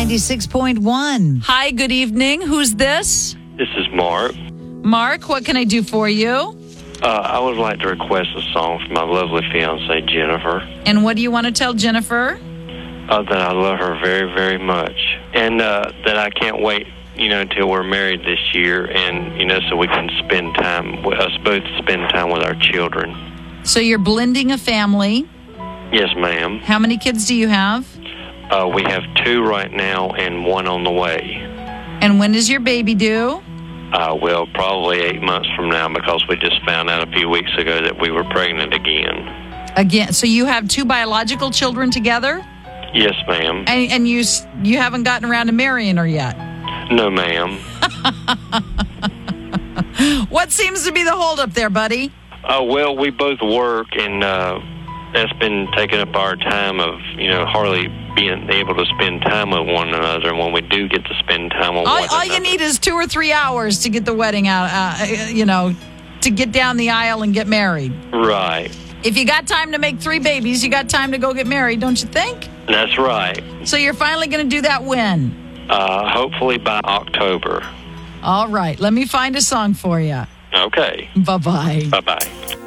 96.1. Hi, good evening. Who's this? This is Mark. Mark, what can I do for you? I would like to request a song for my lovely fiancée, Jennifer. And what do you want to tell Jennifer? That I love her very, very much. And that I can't wait, until we're married this year and, so we can spend time, us both spend time with our children. So you're blending a family. Yes, ma'am. How many kids do you have? We have 2 right now and 1 on the way. And when is your baby due? Well, probably 8 months from now because we just found out a few weeks ago that we were pregnant again. Again, so you have 2 biological children together? Yes, ma'am. And you haven't gotten around to marrying her yet? No, ma'am. What seems to be the holdup there, buddy? Well, we both work, and that's been taking up our time of, hardly being able to spend time with one another. And when we do get to spend time with one another... All you need is 2 or 3 hours to get the wedding out, to get down the aisle and get married. Right. If you got time to make 3 babies, you got time to go get married, don't you think? That's right. So you're finally going to do that when? Hopefully by October. All right. Let me find a song for you. Okay. Bye-bye. Bye-bye.